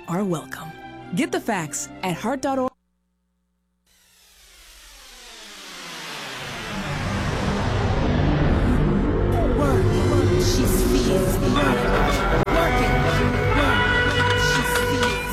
are welcome. Get the facts at heart.org. She's fierce. Working. She's fierce.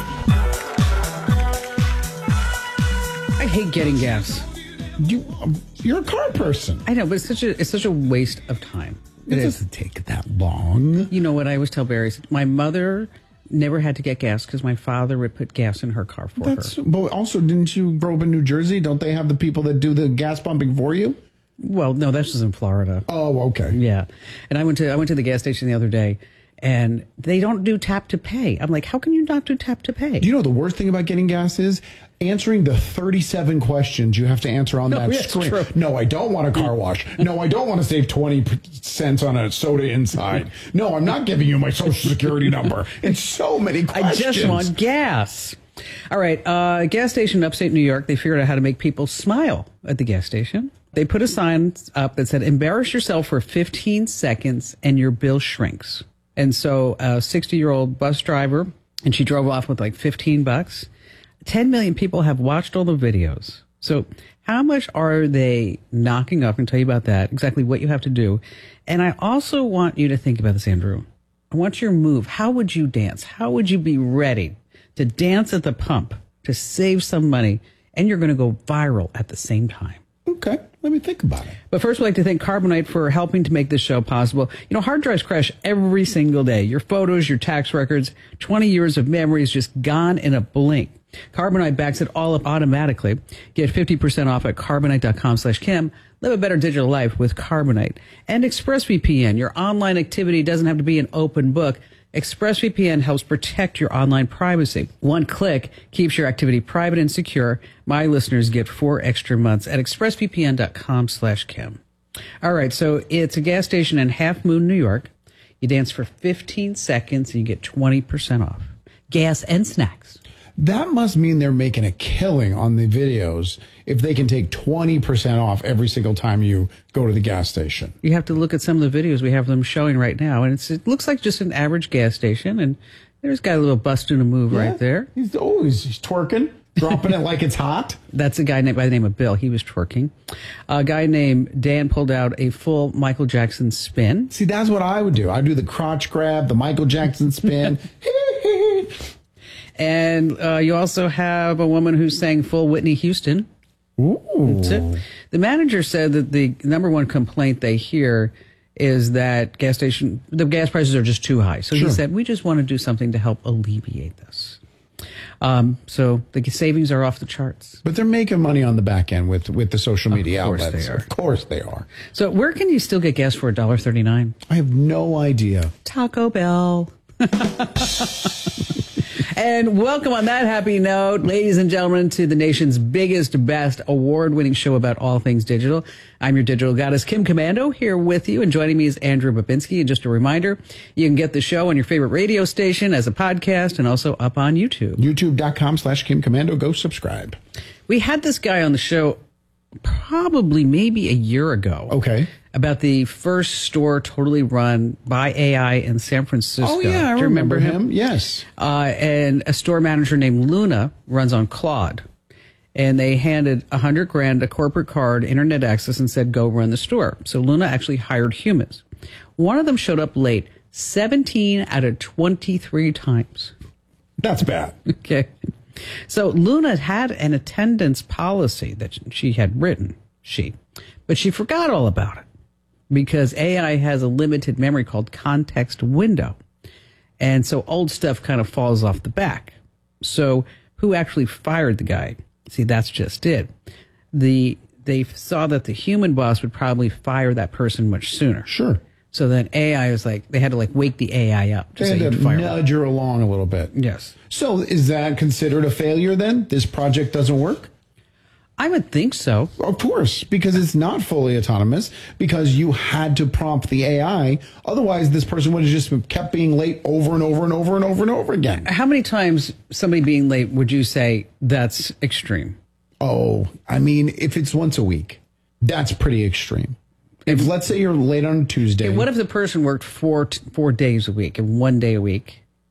I hate getting gas. You're a car person. I know, but it's such a waste of time. It doesn't take that long. You know what I always tell Barry? My mother never had to get gas because my father would put gas in her car for her. But also, didn't you grow up in New Jersey? Don't they have the people that do the gas pumping for you? Well, no, that's just in Florida. Oh, okay. Yeah. And I went to the gas station the other day, and they don't do tap to pay. I'm like, how can you not do tap to pay? Do you know the worst thing about getting gas is answering the 37 questions you have to answer on that screen. True. No, I don't want a car wash. No, I don't want to save 20 cents on a soda inside. No, I'm not giving you my social security number. It's so many questions. I just want gas. All right. Gas station in upstate New York, they figured out how to make people smile at the gas station. They put a sign up that said, embarrass yourself for 15 seconds and your bill shrinks. And so a 60-year-old bus driver, and she drove off with like $15. 10 million people have watched all the videos. So how much are they knocking up? I can tell you about that, exactly what you have to do. And I also want you to think about this, Andrew. I want your move. How would you dance? How would you be ready to dance at the pump to save some money? And you're going to go viral at the same time. Okay, let me think about it. But first, we'd like to thank Carbonite for helping to make this show possible. You know, hard drives crash every single day. Your photos, your tax records, 20 years of memories just gone in a blink. Carbonite backs it all up automatically. Get 50% off at carbonite.com/Kim. Live a better digital life with Carbonite. And ExpressVPN. Your online activity doesn't have to be an open book. ExpressVPN helps protect your online privacy. One click keeps your activity private and secure. My listeners get 4 extra months at expressvpn.com/Kim. All right, so it's a gas station in Half Moon, New York. You dance for 15 seconds and you get 20% off. Gas and snacks. That must mean they're making a killing on the videos if they can take 20% off every single time you go to the gas station. You have to look at some of the videos. We have them showing right now, and it looks like just an average gas station, and there's got a little bust in a move right there. He's twerking, dropping it like it's hot. That's a guy by the name of Bill. He was twerking. A guy named Dan pulled out a full Michael Jackson spin. See, that's what I would do. I'd do the crotch grab, the Michael Jackson spin. And you also have a woman who sang full Whitney Houston. Ooh. That's it. The manager said that the number one complaint they hear is that the gas prices are just too high. So He said, we just want to do something to help alleviate this. So the savings are off the charts. But they're making money on the back end with the social media outlets. They are. Of course they are. So where can you still get gas for $1.39? I have no idea. Taco Bell. And welcome on that happy note, ladies and gentlemen, to the nation's biggest, best award-winning show about all things digital. I'm your digital goddess, Kim Komando, here with you. And joining me is Andrew Babinski. And just a reminder, you can get the show on your favorite radio station as a podcast and also up on YouTube. YouTube.com/Kim Komando. Go subscribe. We had this guy on the show probably maybe a year ago. Okay. About the first store totally run by AI in San Francisco. Oh, yeah, I remember him. Yes. And a store manager named Luna runs on Claude. And they handed $100,000, a corporate card, internet access, and said, go run the store. So Luna actually hired humans. One of them showed up late 17 out of 23 times. That's bad. Okay. So Luna had an attendance policy that she had written, but she forgot all about it because AI has a limited memory called context window. And so old stuff kind of falls off the back. So who actually fired the guy? See, that's just it. They saw that the human boss would probably fire that person much sooner. Sure. So then AI was like, they had to wake the AI up. They had to nudge her along a little bit. Yes. So is that considered a failure then? This project doesn't work? I would think so. Of course, because it's not fully autonomous, because you had to prompt the AI. Otherwise, this person would have just kept being late over and over and over and over and over again. How many times somebody being late would you say that's extreme? Oh, I mean, if it's once a week, that's pretty extreme. If let's say you're late on a Tuesday. What if the person worked four days a week and 1 day a week?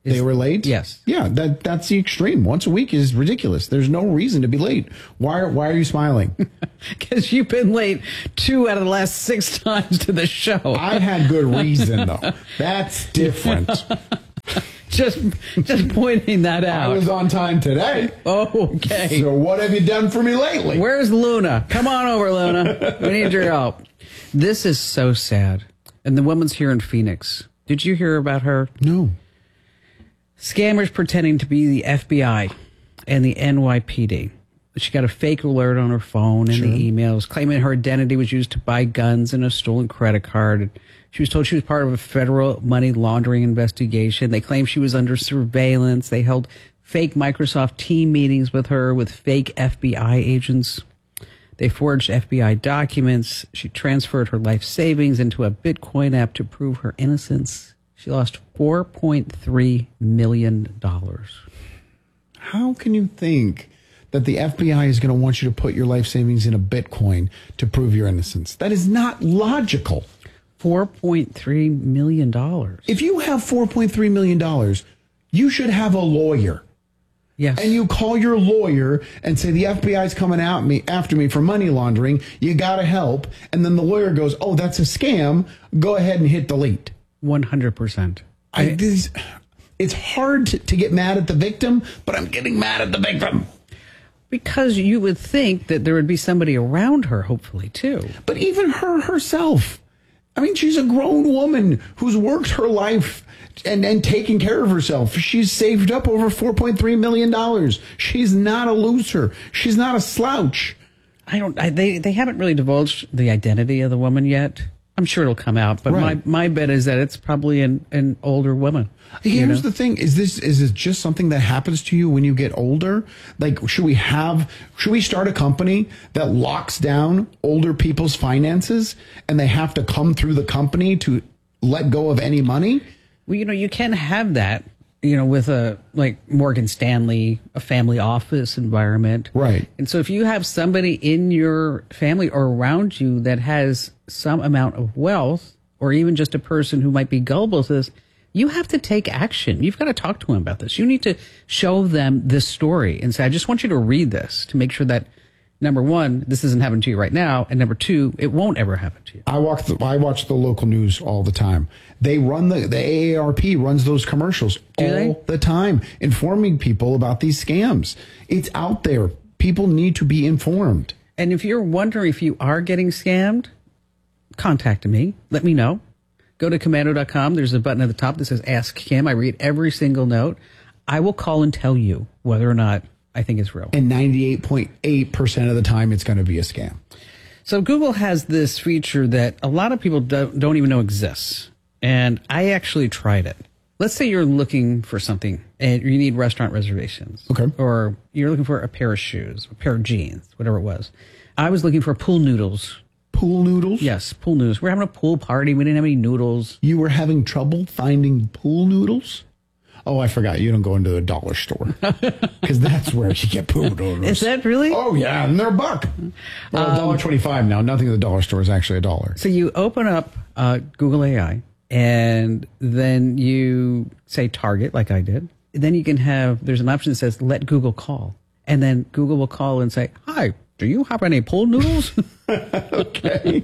They were late? Yes. Yeah, that's the extreme. Once a week is ridiculous. There's no reason to be late. Why are you smiling? Because you've been late 2 out of the last 6 times to the show. I had good reason, though. That's different. Just pointing that out. I was on time today. Oh, okay. So what have you done for me lately? Where's Luna? Come on over, Luna. We need your help. This is so sad. And the woman's here in Phoenix. Did you hear about her? No. Scammers pretending to be the FBI and the NYPD. She got a fake alert on her phone and the emails, claiming her identity was used to buy guns and a stolen credit card. She was told she was part of a federal money laundering investigation. They claimed she was under surveillance. They held fake Microsoft team meetings with her with fake FBI agents. They forged FBI documents. She transferred her life savings into a Bitcoin app to prove her innocence. She lost $4.3 million. How can you think that the FBI is going to want you to put your life savings in a Bitcoin to prove your innocence? That is not logical. $4.3 million. If you have $4.3 million, you should have a lawyer. Yes. And you call your lawyer and say, the FBI is coming after me for money laundering. You got to help. And then the lawyer goes, oh, that's a scam. Go ahead and hit delete. 100%. It's hard to get mad at the victim, but I'm getting mad at the victim. Because you would think that there would be somebody around her, hopefully, too. But even herself. I mean, she's a grown woman who's worked her life and taken care of herself. She's saved up over $4.3 million. She's not a loser. She's not a slouch. They haven't really divulged the identity of the woman yet. I'm sure it'll come out, but right. my bet is that it's probably an older woman. Here's the thing: is it just something that happens to you when you get older? Like, should we start a company that locks down older people's finances and they have to come through the company to let go of any money? Well, you can have that, with like Morgan Stanley, a family office environment. Right. And so if you have somebody in your family or around you that has some amount of wealth, or even just a person who might be gullible to this, you have to take action. You've got to talk to them about this. You need to show them this story and say, I just want you to read this to make sure that, number one, this isn't happening to you right now, and number two, it won't ever happen to you. I watch the local news all the time. They run the AARP runs those commercials all the time, informing people about these scams. It's out there. People need to be informed. And if you're wondering if you are getting scammed, contact me. Let me know. Go to Komando.com. There's a button at the top that says Ask Kim. I read every single note. I will call and tell you whether or not I think it's real. And 98.8% of the time, it's going to be a scam. So Google has this feature that a lot of people don't even know exists. And I actually tried it. Let's say you're looking for something and you need restaurant reservations. Okay. Or you're looking for a pair of shoes, a pair of jeans, whatever it was. I was looking for pool noodles. Pool noodles? Yes, pool noodles. We're having a pool party. We didn't have any noodles. You were having trouble finding pool noodles? Oh, I forgot. You don't go into the dollar store because that's where you get pool noodles. Is that really? Oh, yeah. And they're $1. Well, $1.25 now. Nothing at the dollar store is actually $1. So you open up Google AI and then you say target like I did. Then you can there's an option that says let Google call. And then Google will call and say, hi, do you have any pool noodles? Okay.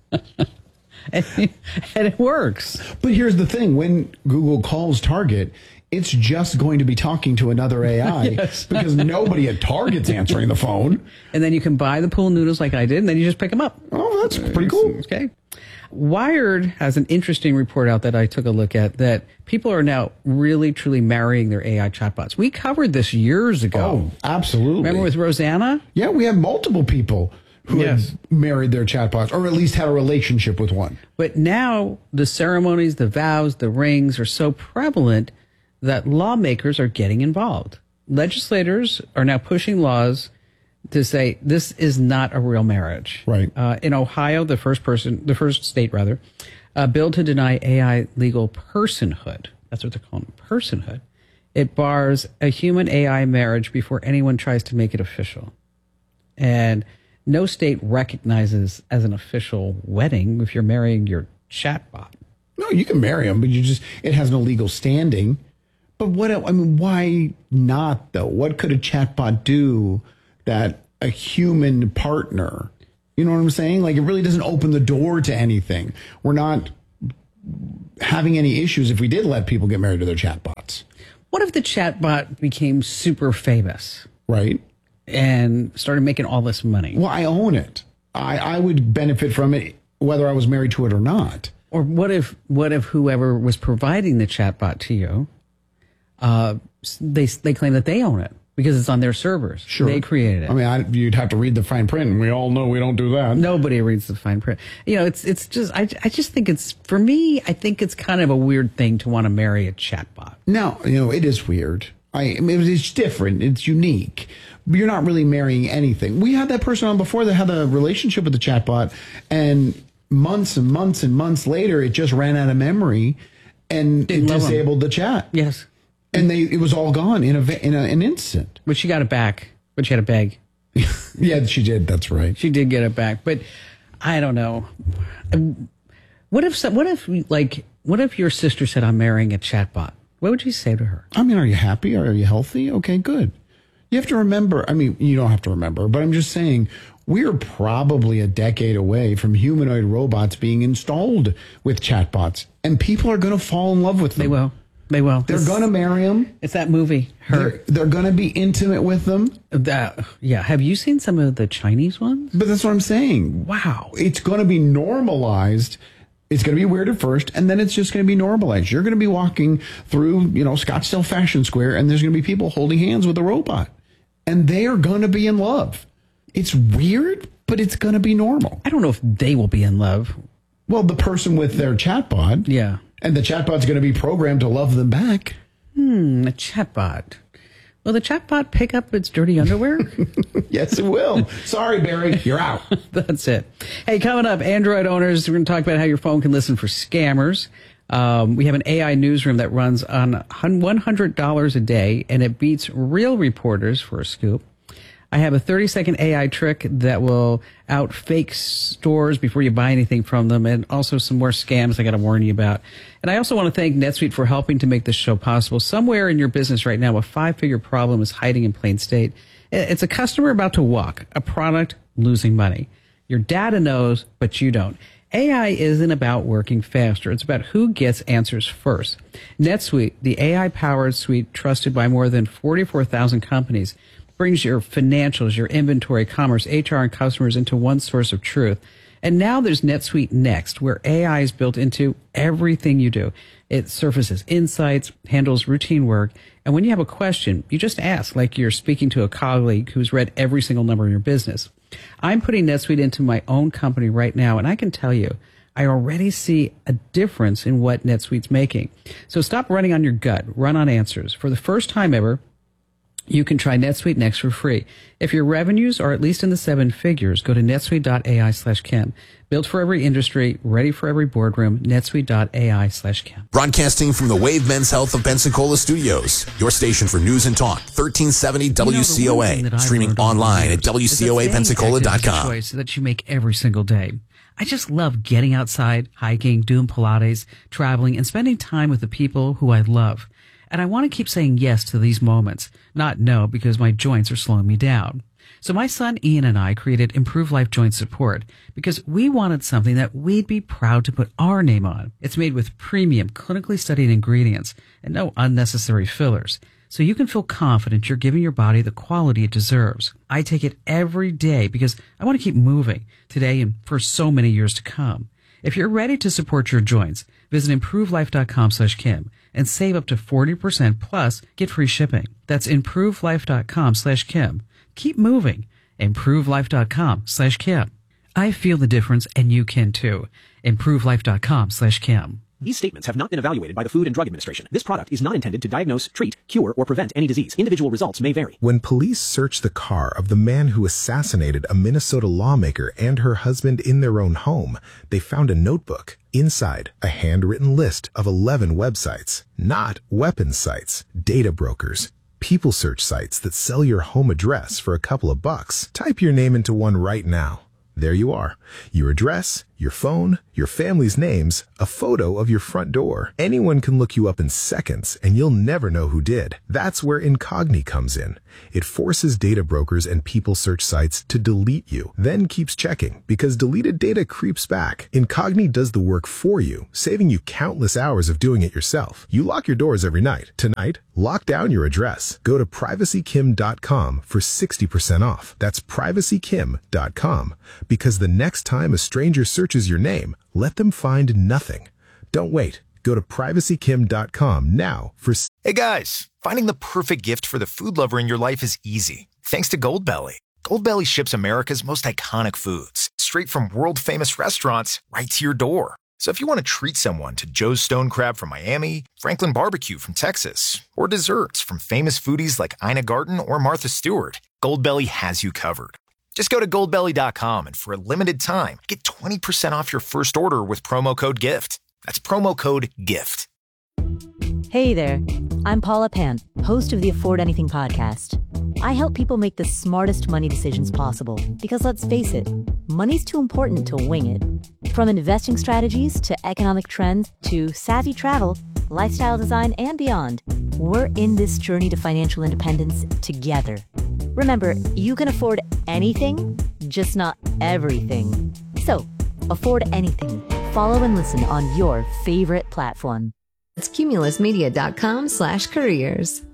and it works. But here's the thing. When Google calls Target, it's just going to be talking to another AI Yes. because nobody at Target's answering the phone. And then you can buy the pool noodles like I did, and then you just pick them up. Oh, that's pretty cool. Okay. Wired has an interesting report out that I took a look at that people are now really, truly marrying their AI chatbots. We covered this years ago. Oh, absolutely. Remember with Rosanna? Yeah, we have multiple people who Yes. have married their chatbots or at least had a relationship with one. But now the ceremonies, the vows, the rings are so prevalent that lawmakers are getting involved. Legislators are now pushing laws to say this is not a real marriage. Right. In Ohio, the first state, a bill to deny AI legal personhood. That's what they're calling it, personhood. It bars a human AI marriage before anyone tries to make it official. And no state recognizes as an official wedding if you're marrying your chatbot. No, you can marry them, but it has no legal standing. But why not though? What could a chatbot do that a human partner, you know what I'm saying? Like, it really doesn't open the door to anything. We're not having any issues if we did let people get married to their chatbots. What if the chatbot became super famous? Right. And started making all this money? Well, I own it. I would benefit from it whether I was married to it or not. Or what if whoever was providing the chatbot to you, they claim that they own it because it's on their servers. Sure. They created it. I mean, you'd have to read the fine print, and we all know we don't do that. Nobody reads the fine print. You know, it's just, I just think it's, for me, I think it's kind of a weird thing to want to marry a chatbot. No, it is weird. I mean, it's different. It's unique. You're not really marrying anything. We had that person on before that had a relationship with the chatbot, and months and months and months later, it just ran out of memory and it disabled the chat. Yes. And it was all gone in an instant. But she got it back, but she had to beg. Yeah, she did. That's right. She did get it back. But I don't know. What if your sister said, I'm marrying a chatbot? What would you say to her? I mean, are you happy? Are you healthy? Okay, good. You have to remember, I mean, you don't have to remember, but I'm just saying, we're probably a decade away from humanoid robots being installed with chatbots, and people are going to fall in love with them. They will. They will. They're going to marry them. It's that movie, Her. They're going to be intimate with them. Yeah. Have you seen some of the Chinese ones? But that's what I'm saying. Wow. It's going to be normalized. It's going to be weird at first, and then it's just going to be normalized. You're going to be walking through, Scottsdale Fashion Square, and there's going to be people holding hands with a robot, and they are going to be in love. It's weird, but it's going to be normal. I don't know if they will be in love. Well, the person with their chatbot. Yeah. And the chatbot's going to be programmed to love them back. A chatbot. Will the chatbot pick up its dirty underwear? Yes, it will. Sorry, Barry, you're out. That's it. Hey, coming up, Android owners, we're going to talk about how your phone can listen for scammers. We have an AI newsroom that runs on $100 a day, and it beats real reporters for a scoop. I have a 30-second AI trick that will out fake stores before you buy anything from them, and also some more scams I got to warn you about. And I also want to thank NetSuite for helping to make this show possible. Somewhere in your business right now, a 5-figure problem is hiding in plain sight. It's a customer about to walk, a product losing money. Your data knows, but you don't. AI isn't about working faster. It's about who gets answers first. NetSuite, the AI-powered suite trusted by more than 44,000 companies, brings your financials, your inventory, commerce, HR, and customers into one source of truth. And now there's NetSuite Next, where AI is built into everything you do. It surfaces insights, handles routine work, and when you have a question, you just ask, like you're speaking to a colleague who's read every single number in your business. I'm putting NetSuite into my own company right now, and I can tell you, I already see a difference in what NetSuite's making. So stop running on your gut. Run on answers. For the first time ever, you can try NetSuite Next for free. If your revenues are at least in the 7 figures, go to netsuite.ai/Kim. Built for every industry, ready for every boardroom, netsuite.ai/Kim. Broadcasting from the Wave Men's Health of Pensacola Studios, your station for news and talk, 1370 WCOA, streaming online at WCOApensacola.com. Choice that you make every single day. I just love getting outside, hiking, doing Pilates, traveling, and spending time with the people who I love. And I want to keep saying yes to these moments, not no, because my joints are slowing me down. So my son Ian and I created Improve Life Joint Support because we wanted something that we'd be proud to put our name on. It's made with premium, clinically studied ingredients and no unnecessary fillers. So you can feel confident you're giving your body the quality it deserves. I take it every day because I want to keep moving today and for so many years to come. If you're ready to support your joints, visit improvelife.com/Kim and save up to 40% plus get free shipping. That's improvelife.com/Kim. Keep moving. improvelife.com/Kim. I feel the difference and you can too. improvelife.com/Kim. These statements have not been evaluated by the Food and Drug Administration. This product is not intended to diagnose, treat, cure, or prevent any disease. Individual results may vary. When police searched the car of the man who assassinated a Minnesota lawmaker and her husband in their own home, they found a notebook. Inside, a handwritten list of 11 websites. Not weapons sites, data brokers, people search sites that sell your home address for a couple of bucks. Type your name into one right now. There you are. Your address, your phone, your family's names, a photo of your front door. Anyone can look you up in seconds, and you'll never know who did. That's where Incogni comes in. It forces data brokers and people search sites to delete you, then keeps checking, because deleted data creeps back. Incogni does the work for you, saving you countless hours of doing it yourself. You lock your doors every night. Tonight, lock down your address. Go to privacykim.com for 60% off. That's privacykim.com, because the next time a stranger searches your name, let them find nothing. Don't wait. Go to privacykim.com now for... Hey guys, finding the perfect gift for the food lover in your life is easy, thanks to Goldbelly. Goldbelly ships America's most iconic foods, straight from world-famous restaurants right to your door. So if you want to treat someone to Joe's Stone Crab from Miami, Franklin Barbecue from Texas, or desserts from famous foodies like Ina Garten or Martha Stewart, Goldbelly has you covered. Just go to goldbelly.com and for a limited time, get 20% off your first order with promo code GIFT. That's promo code GIFT. Hey there, I'm Paula Pant, host of the Afford Anything podcast. I help people make the smartest money decisions possible because let's face it, money's too important to wing it. From investing strategies to economic trends to savvy travel, lifestyle design, and beyond, we're in this journey to financial independence together. Remember, you can afford anything, just not everything. So, afford anything. Follow and listen on your favorite platform. It's cumulusmedia.com/careers.